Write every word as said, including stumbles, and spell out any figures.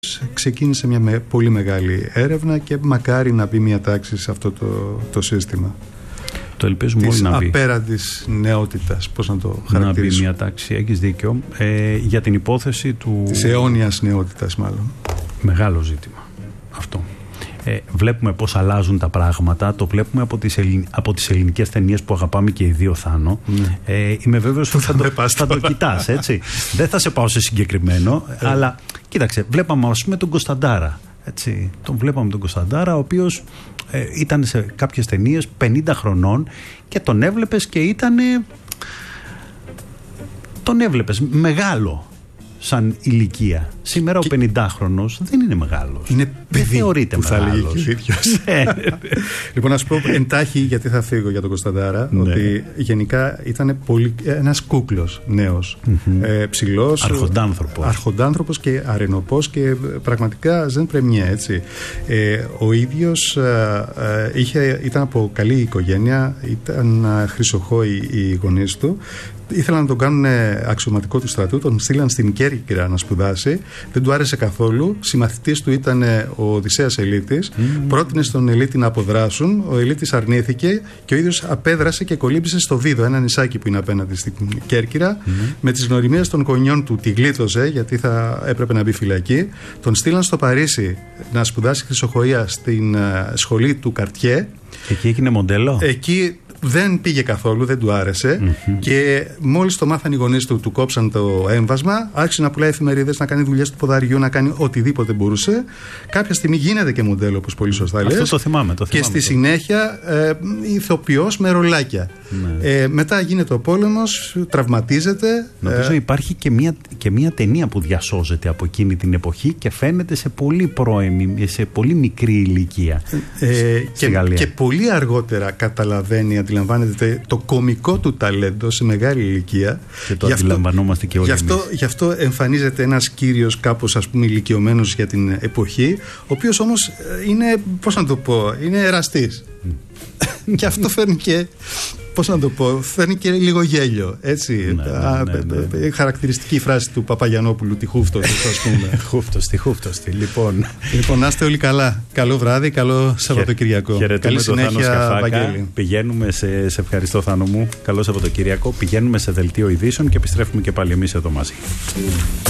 ξεκίνησε μια με, πολύ μεγάλη έρευνα και μακάρι να μπει μια τάξη σε αυτό το, το σύστημα. Το ελπίζουμε όλοι να μπει. Της απέραντης νεότητας, πώς να το χαρακτηρίσουμε. Να μπει μια τάξη, έχεις δίκιο. Ε, για την υπόθεση του... Της αιώνιας νεότητας μάλλον. Μεγάλο ζήτημα αυτό. Ε, βλέπουμε πώς αλλάζουν τα πράγματα. Το βλέπουμε από τις, ελλην... από τις ελληνικές ταινίες που αγαπάμε και οι δύο, Θάνο. Mm. Ε, είμαι βέβαιος ότι θα, το... θα το κοιτάς, έτσι. Δεν θα σε πάω σε συγκεκριμένο, ε. αλλά κοίταξε, βλέπαμε ας πούμε τον Κωνσταντάρα. Έτσι. Τον βλέπαμε τον Κωνσταντάρα, ο οποίος ε, ήταν σε κάποιες ταινίες πενήντα χρονών και τον έβλεπες και ήταν. Τον έβλεπες μεγάλο σαν ηλικία. Σήμερα και... ο πενηντάχρονος δεν είναι μεγάλος. Είναι παιδί, δεν θεωρείται που μεγάλος. Θα λέγει και ο ίδιος. Λοιπόν, να σου πω εντάχει, γιατί θα φύγω για τον Κωνσταντάρα, ναι. ότι γενικά ήταν πολύ, ένας κούκλος νέος, mm-hmm. ε, ψηλός, αρχοντάνθρωπος. αρχοντάνθρωπος και αρενοπός και πραγματικά δεν πρεμιέ, έτσι. Ε, ο ίδιος ε, είχε, ήταν από καλή οικογένεια, ήταν χρυσοχόοι οι γονείς του. Ήθελαν να τον κάνουν αξιωματικό του στρατού, τον στείλαν στην Κέρκυρα να σπουδάσει. Δεν του άρεσε καθόλου. Συμμαθητής του ήταν ο Οδυσσέας Ελίτης. Mm. Πρότεινε στον Ελίτη να αποδράσουν. Ο Ελίτης αρνήθηκε και ο ίδιος απέδρασε και κολύμπησε στο Βίδο, ένα νησάκι που είναι απέναντι στην Κέρκυρα. Mm. Με τις γνωριμίες των γονιών του τη γλίτωσε, γιατί θα έπρεπε να μπει φυλακή. Τον στείλαν στο Παρίσι να σπουδάσει χρυσοχοΐα στην σχολή του Καρτιέ. Εκεί έγινε μοντέλο. Εκεί δεν πήγε καθόλου, δεν του άρεσε mm-hmm. και μόλις το μάθαν οι γονείς του, του κόψαν το έμβασμα, άρχισε να πουλάει εφημερίδες, να κάνει δουλειές του ποδαριού, να κάνει οτιδήποτε μπορούσε. Κάποια στιγμή γίνεται και μοντέλο, όπως πολύ σωστά λες. Αυτό το θυμάμαι, το θυμάμαι. Και στη συνέχεια ε, ηθοποιός με ρολάκια. Ναι. Ε, μετά γίνεται ο πόλεμος, τραυματίζεται. Νομίζω ε, υπάρχει και μια, και μια ταινία που διασώζεται από εκείνη την εποχή και φαίνεται σε πολύ πρώιμη, σε πολύ μικρή ηλικία ε, στη και, Γαλλία. Και πολύ αργότερα καταλαβαίνει, αντιλαμβάνεται το κωμικό του ταλέντο σε μεγάλη ηλικία. Και το γι αντιλαμβανόμαστε και όλοι γι αυτό, εμείς. Γι' αυτό εμφανίζεται ένας κύριος κάπως ας πούμε ηλικιωμένος για την εποχή, ο οποίος όμως είναι, πώς να το πω, είναι εραστής. Mm. Και αυτό φέρνει και, πώς να το πω, φέρνει και λίγο γέλιο, έτσι. Ναι, Α, ναι, ναι, ναι. Χαρακτηριστική φράση του Παπαγιαννόπουλου, τη χούφτωστη, ας πούμε. Χούφτωστη, χούφτωστη. Λοιπόν. Λοιπόν, να είστε όλοι καλά. Καλό βράδυ, καλό Σαββατοκυριακό. Καλή συνέχεια, Βαγγέλη. Πηγαίνουμε σε, σε ευχαριστώ, Θάνο μου. Καλό Σαββατοκυριακό. Πηγαίνουμε σε δελτίο ειδήσεων και επιστρέφουμε και πάλι εμείς εδώ μαζί.